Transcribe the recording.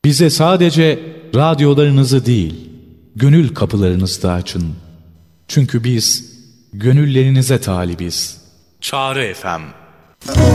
Bize sadece radyolarınızı değil, gönül kapılarınızı da açın. Çünkü biz gönüllerinize talibiz. Çağrı FM.